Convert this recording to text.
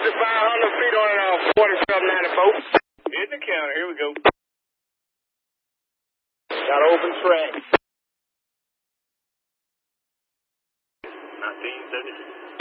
500 feet on 4794. Hit the counter. Here we go. Got open track. 1972.